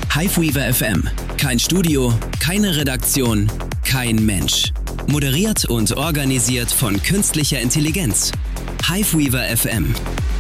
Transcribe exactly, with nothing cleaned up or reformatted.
Hiveweaver F M. Kein Studio, keine Redaktion, kein Mensch. Moderiert und organisiert von künstlicher Intelligenz. Hiveweaver F M.